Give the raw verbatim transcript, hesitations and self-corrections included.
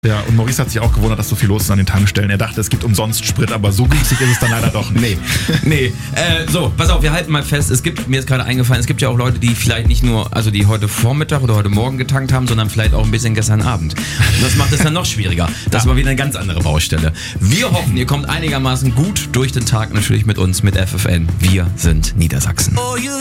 Ja, und Maurice hat sich auch gewundert, dass so viel los ist an den Tankstellen. Er dachte, es gibt umsonst Sprit, aber so günstig ist es dann leider doch nicht. Nee, nee. Äh, so, pass auf, wir halten mal fest, es gibt, mir ist gerade eingefallen, es gibt ja auch Leute, die vielleicht nicht nur, also die heute Vormittag oder heute Morgen getankt haben, sondern vielleicht auch ein bisschen gestern Abend. Und das macht es dann noch schwieriger. Das war wieder eine ganz andere Baustelle. Wir hoffen, ihr kommt einigermaßen gut durch den Tag natürlich mit uns, mit F F N. Wir sind Niedersachsen.